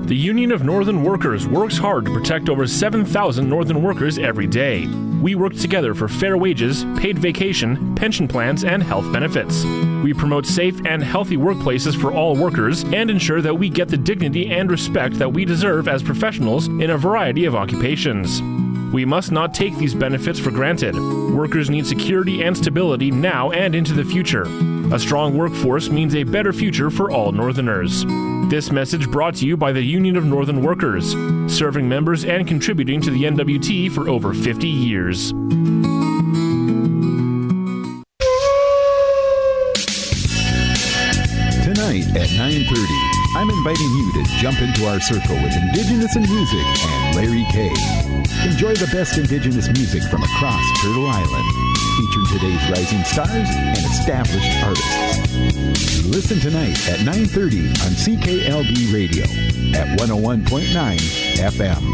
The Union of Northern Workers works hard to protect over 7,000 Northern workers every day. We work together for fair wages, paid vacation, pension plans, and health benefits. We promote safe and healthy workplaces for all workers and ensure that we get the dignity and respect that we deserve as professionals in a variety of occupations. We must not take these benefits for granted. Workers need security and stability now and into the future. A strong workforce means a better future for all Northerners. This message brought to you by the Union of Northern Workers, serving members and contributing to the NWT for over 50 years. Tonight at 9:30, I'm inviting you to jump into our circle with Indigenous in Music and Larry Kay. Enjoy the best Indigenous music from across Turtle Island, featuring today's rising stars and established artists. Listen tonight at 9:30 on CKLB Radio at 101.9 FM.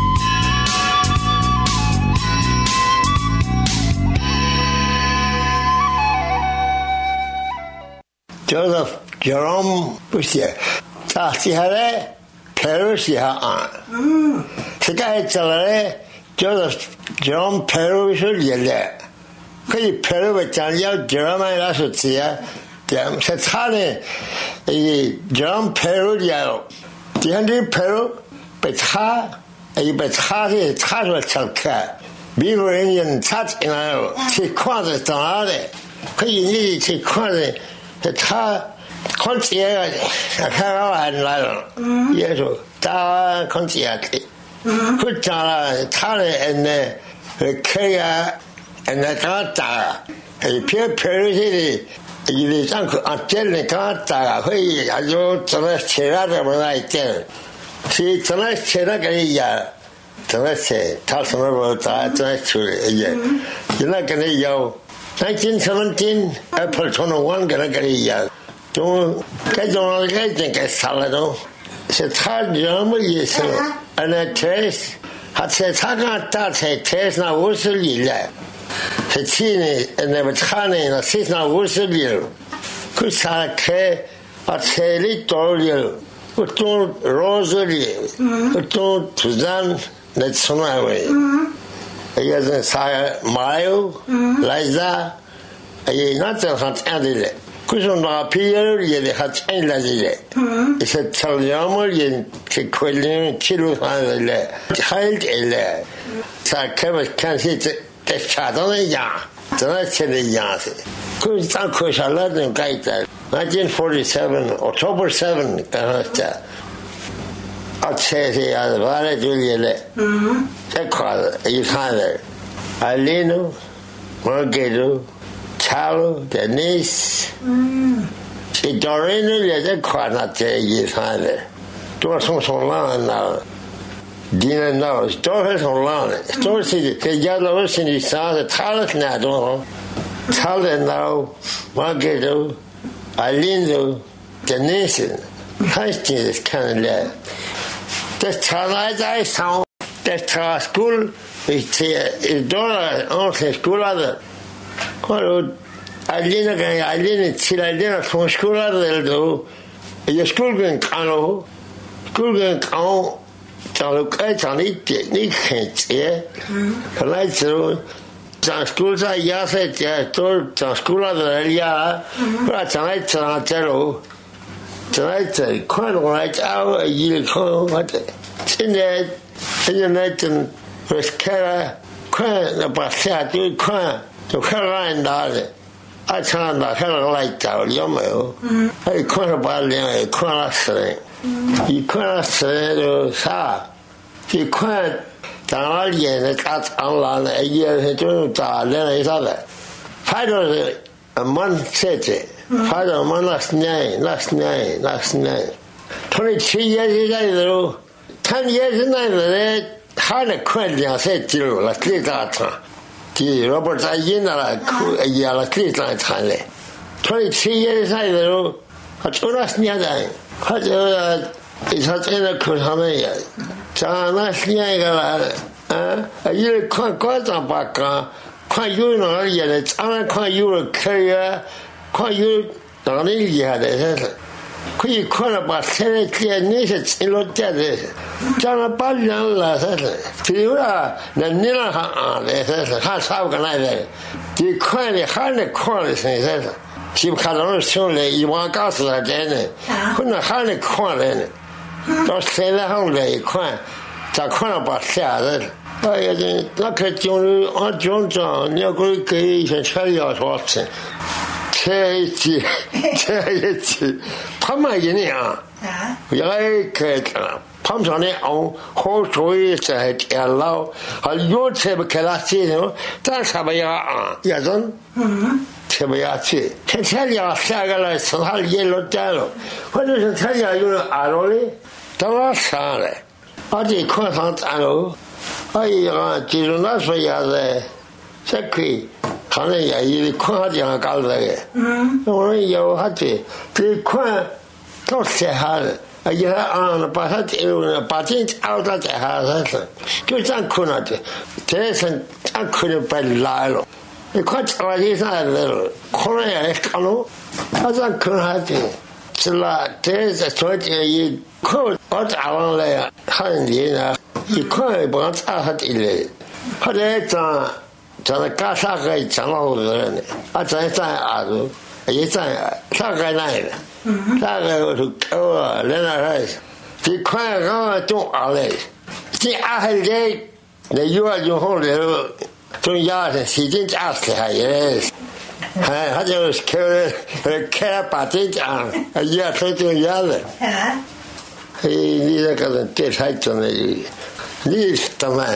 Joseph Jerome Bussier, Tahihare, Perusia. Sky Joseph Jerome Peru should yet. Could you Peru with Daniel Jeremiah Lassotia? Satane, Jerome Peru yellow. The hundred Peru, Betha, a Betha, Tata Chalka. Beaver Indian touch in our Chiquas Donade. Could you need Chiquas? The tar concierge, a carol and ladder. Yes, Tara concierge. Put Tara, and the carrier and the Tara. A pure Perry, you is uncle until the Tara, where I go to the Cherada when I tell. See, tonight's Cherada, tonight's Tasman Road, tonight's you're not going to yell. 1917, April 21, Garagarilla. Don't get on the gate and salad. It's hard, yes, and a taste. Had said, Hagan Tats, a taste now Wursley. The chini and the Batani, and a sis now Wursley. Could say, I'd say, little you. But don't Rosalie, but don't Suzanne, that's on my way. Yes, Sire Mario, Liza, a natural hat added. Couldn't appear yet the hat ended. It's a Talyamel in Chiquilin, Chilu, Hild Ele. Sarkevas can't hit the chat on a yarn. The night said the yarn. Couldn't talk with a lot of guide that. 1947, October 7, Canasta. I'd say the other Valley Juliet. You can't. Alino, Margado, Chalo, Denise. She Dorino, you can't tell you can't. Do some so long now. Dina knows. Door has so long. Store city, the yellow in the south, the talent now, don't know. Talent now, Margado, Alino, Denise. Hastings is kind of there. The child I saw. That school is dollar on the school other. I didn't see I didn't from school other do. Your school going cano, school going cano, look at it, Nick can't see. Like so, schools are yasset, told school other area, but tonight, tonight, quite right out a year ago, what in there. United with Kara, Quan, about that, you can't, to Caroline Dolly. I can't like out, Yomo. I can't about the Quanasay. You can't say to Sa. You can't, Daniel, the cat online a year to then is other. Father, a month city. Father, a month last night. 23 years ago. 10 years later, Hana Quentin said to you, like Clitata. The Robert Ayina, a year like Clitata. 23 years later, I told us near that. It's not in a Kuhamaya. Last year, a year quite on back, quite you know, yet it's quite you a carrier, quite you, don't need you had it. 可以看了把现在这那些进入这的，将来把人了才是，只有啊，那你那还啊的才是，还差不多那的，你看的还能看的才是，就看到那兄弟一往告诉他真的，可能还能看的呢，到现在后来一看，咋看了把下的。哎呀，那可就是按军长，你要给一些钱要多少钱？这一季，他们一年啊，原来给他们上的哦，好主意在天老，还有车不开了这种，咱啥不要啊？也种，车不要去，天天要下个来，从他一路带了，或者是天天有人按着的，到那上来，而且看上按了。哎呀，就是那时候也是，才可以，看人也有看下这样搞这个，我说有下子，这看到写下来，哎呀啊，把他这把这熬到这下才是，就这样看了的，这是这样看就白来了，你看这玩意上来了，看了也看了，他这样看下子，是啦，这是说这一看我打完来呀，很厉害。一看也不差他的嘞，他在讲那干啥个讲老个人呢？啊，咱啊都也咱啥个那个，啥个是搞啊，人那来，一看刚种啊嘞，这啊还在那幼儿园后来种鸭子，时间加起来也，哎，他就开了把这讲，鸭子种鸭子，哎，你那个人对他种的。你怎么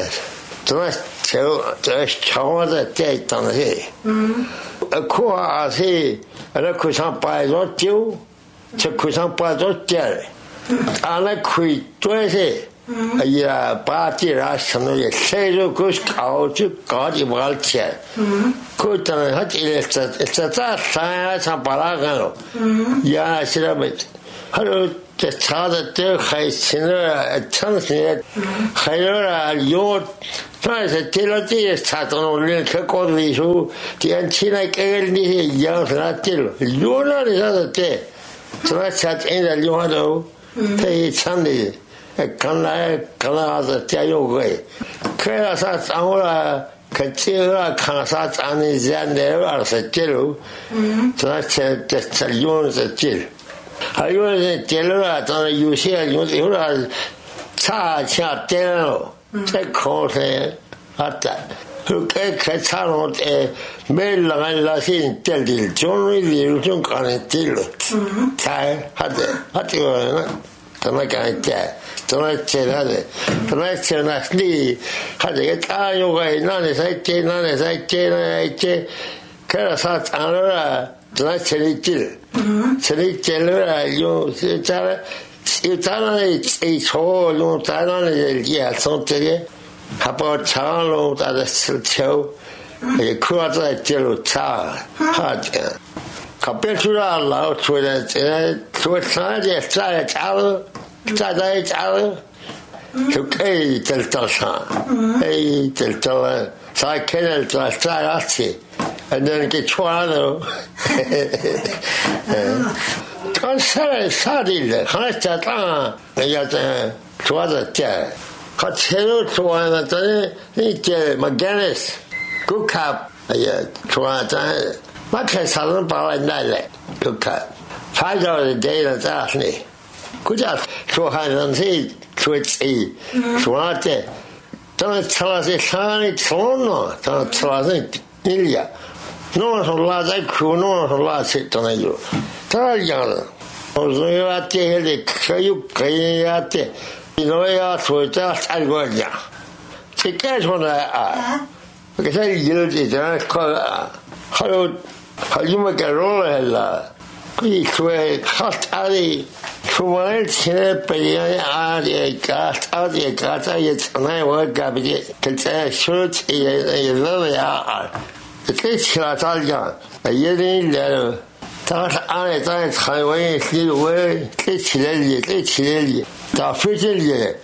瞧我在这东西？可啊是，那可上摆着酒，就可上摆着酒，啊那可以做些，哎呀，把这啊什么也晒着个烤就搞的不好吃，可当他这山啊上把那个了，呀是那么，还有。这查的这还现在城市还有了有，反正这了这查到人可搞的时候，电器那个那些样是那这了，有那的啥子这，这那查现在有好多，他一厂的，刚来啥子加油个，开了啥涨了。看这个看啥涨的现在了是这了，这那这用是这。还有人点了，当然有些有了茶钱点了，再考才啊的，就该开茶楼的，没那些点的，终于有种可能点了，才他这个人，怎么讲点，怎么接他的，怎么接那你，他这个茶有个哪里才接，哪里才接，哪里接，开了啥涨了。咱这里接，这里接了用咱那一撮用咱那里也从这个，还把长龙咱的石头，也靠在接路长，好的，可别说了老出来这说啥的在家了，在家了，就可以在早上，哎，在早上，啥开了在下去。那给穿了，刚啥的人，还家长哎呀这桌子这，还车都做完了，这你这没干的，够看，哎呀，做完咱那开啥子把我拿来，够看，反正这了咋是呢？国家说还让谁说谁，说那这，咱吃了些啥的吃了，咱吃了些你呀。弄上拉在口，弄上拉去，真的有，这样的。我说要这些的可有可以呀的，你说要说这3个家，这干出来啊，给他有的这样可啊，还有没给弄来了，可以说好大的，说完现在北洋啊的搞的搞这也从来我搞不的，跟这说起也那样啊。这起来咋讲？一人来了，当时俺咱台湾是我这起来的，咋回去的？